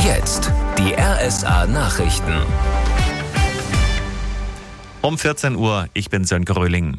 Jetzt die RSA Nachrichten. Um 14 Uhr, ich bin Sönke Röhling.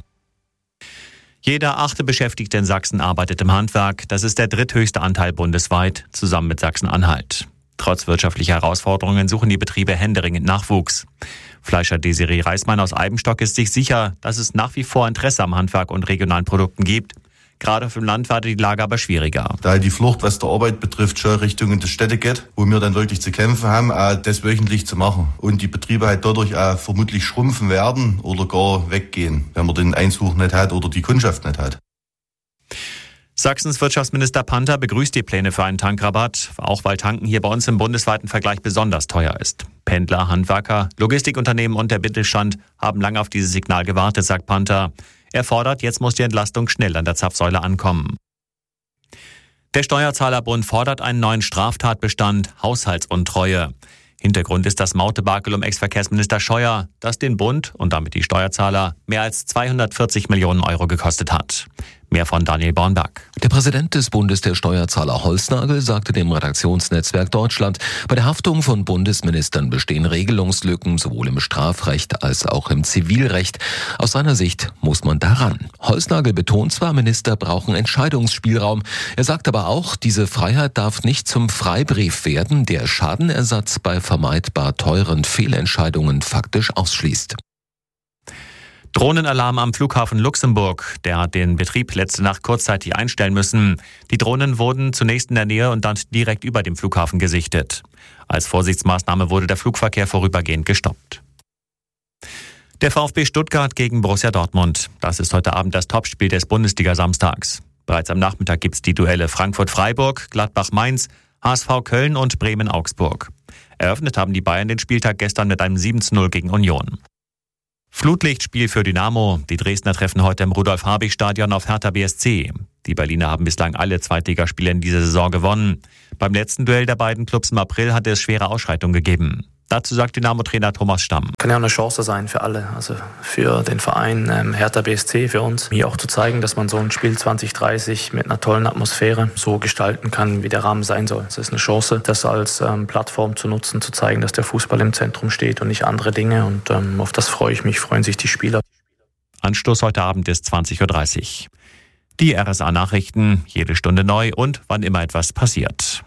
Jeder 8. Beschäftigte in Sachsen arbeitet im Handwerk. Das ist der dritthöchste Anteil bundesweit, zusammen mit Sachsen-Anhalt. Trotz wirtschaftlicher Herausforderungen suchen die Betriebe händeringend Nachwuchs. Fleischer Desiree Reismann aus Eibenstock ist sich sicher, dass es nach wie vor Interesse am Handwerk und regionalen Produkten gibt. Gerade auf dem Land war die Lage aber schwieriger. Da die Flucht, was der Arbeit betrifft, schon Richtung in die Städte geht, wo wir dann wirklich zu kämpfen haben, das wöchentlich zu machen. Und die Betriebe halt dadurch vermutlich schrumpfen werden oder gar weggehen, wenn man den Einzug nicht hat oder die Kundschaft nicht hat. Sachsens Wirtschaftsminister Panther begrüßt die Pläne für einen Tankrabatt, auch weil Tanken hier bei uns im bundesweiten Vergleich besonders teuer ist. Pendler, Handwerker, Logistikunternehmen und der Mittelstand haben lange auf dieses Signal gewartet, sagt Panther. Er fordert, jetzt muss die Entlastung schnell an der Zapfsäule ankommen. Der Steuerzahlerbund fordert einen neuen Straftatbestand Haushaltsuntreue. Hintergrund ist das Mautdebakel um Ex-Verkehrsminister Scheuer, das den Bund und damit die Steuerzahler mehr als 240 Millionen Euro gekostet hat. Mehr von Daniel Bornberg. Der Präsident des Bundes der Steuerzahler Holznagel sagte dem Redaktionsnetzwerk Deutschland, bei der Haftung von Bundesministern bestehen Regelungslücken sowohl im Strafrecht als auch im Zivilrecht. Aus seiner Sicht muss man daran. Holznagel betont zwar, Minister brauchen Entscheidungsspielraum. Er sagt aber auch, diese Freiheit darf nicht zum Freibrief werden, der Schadenersatz bei vermeidbar teuren Fehlentscheidungen faktisch ausschließt. Drohnenalarm am Flughafen Luxemburg. Der hat den Betrieb letzte Nacht kurzzeitig einstellen müssen. Die Drohnen wurden zunächst in der Nähe und dann direkt über dem Flughafen gesichtet. Als Vorsichtsmaßnahme wurde der Flugverkehr vorübergehend gestoppt. Der VfB Stuttgart gegen Borussia Dortmund. Das ist heute Abend das Topspiel des Bundesliga-Samstags. Bereits am Nachmittag gibt's die Duelle Frankfurt-Freiburg, Gladbach-Mainz, HSV Köln und Bremen-Augsburg. Eröffnet haben die Bayern den Spieltag gestern mit einem 7:0 gegen Union. Flutlichtspiel für Dynamo. Die Dresdner treffen heute im Rudolf-Habich-Stadion auf Hertha BSC. Die Berliner haben bislang alle Zweitligaspiele in dieser Saison gewonnen. Beim letzten Duell der beiden Clubs im April hatte es schwere Ausschreitungen gegeben. Dazu sagt Dynamo-Trainer Thomas Stamm. Kann ja auch eine Chance sein für alle, also für den Verein Hertha BSC, für uns. Hier auch zu zeigen, dass man so ein Spiel 2030 mit einer tollen Atmosphäre so gestalten kann, wie der Rahmen sein soll. Es ist eine Chance, das als Plattform zu nutzen, zu zeigen, dass der Fußball im Zentrum steht und nicht andere Dinge. Und auf das freue ich mich, freuen sich die Spieler. Anstoß heute Abend ist 20:30 Uhr. Die RSA Nachrichten, jede Stunde neu und wann immer etwas passiert.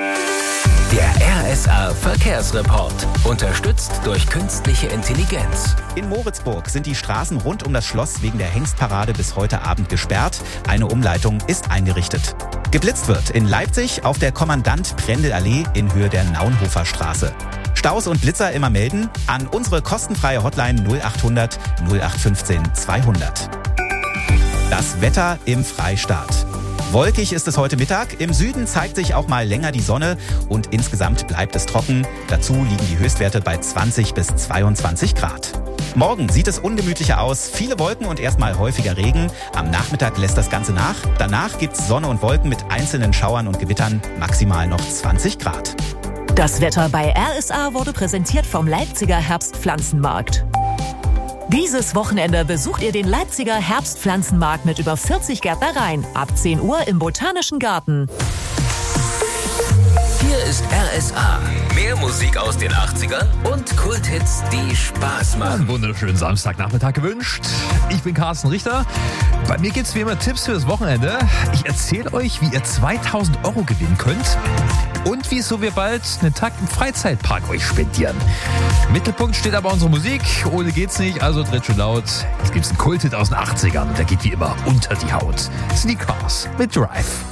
Der RSA Verkehrsreport. Unterstützt durch künstliche Intelligenz. In Moritzburg sind die Straßen rund um das Schloss wegen der Hengstparade bis heute Abend gesperrt. Eine Umleitung ist eingerichtet. Geblitzt wird in Leipzig auf der Kommandant-Prendel-Allee in Höhe der Naunhofer Straße. Staus und Blitzer immer melden an unsere kostenfreie Hotline 0800 0815 200. Das Wetter im Freistaat. Wolkig ist es heute Mittag. Im Süden zeigt sich auch mal länger die Sonne und insgesamt bleibt es trocken. Dazu liegen die Höchstwerte bei 20 bis 22 Grad. Morgen sieht es ungemütlicher aus. Viele Wolken und erstmal häufiger Regen. Am Nachmittag lässt das Ganze nach. Danach gibt's Sonne und Wolken mit einzelnen Schauern und Gewittern. Maximal noch 20 Grad. Das Wetter bei RSA wurde präsentiert vom Leipziger Herbstpflanzenmarkt. Dieses Wochenende besucht ihr den Leipziger Herbstpflanzenmarkt mit über 40 Gärtnereien. Ab 10 Uhr im Botanischen Garten. Hier ist RSA. Mehr Musik aus den 80ern und Kulthits, die Spaß machen. Einen wunderschönen Samstagnachmittag gewünscht. Ich bin Carsten Richter. Bei mir gibt es wie immer Tipps für das Wochenende. Ich erzähle euch, wie ihr 2000 Euro gewinnen könnt und wieso wir bald einen Tag im Freizeitpark euch spendieren. Im Mittelpunkt steht aber unsere Musik. Ohne geht's nicht, also dreht schon laut. Jetzt gibt's einen Kulthit aus den 80ern und der geht wie immer unter die Haut. Sneakers mit Drive.